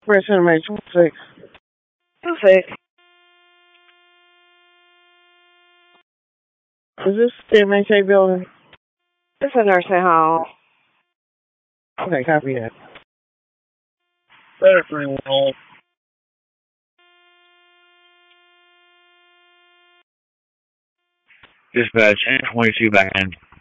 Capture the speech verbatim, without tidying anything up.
First May twenty-six. twenty-six. Is this the M H A building? It's a nursing home. Okay, copy that. Better for home. Dispatch, twenty-two back in.